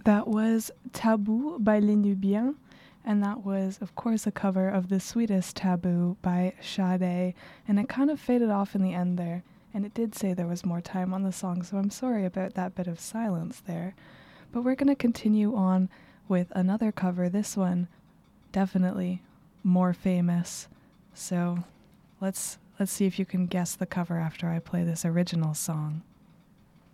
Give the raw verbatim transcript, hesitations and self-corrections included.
That was Taboo by Les Nubiens, and that was, of course, a cover of the sweetest Taboo by Sade, and it kind of faded off in the end there, and it did say there was more time on the song, so I'm sorry about that bit of silence there. But we're going to continue on with another cover, this one definitely more famous, so let's let's see if you can guess the cover after I play this original song.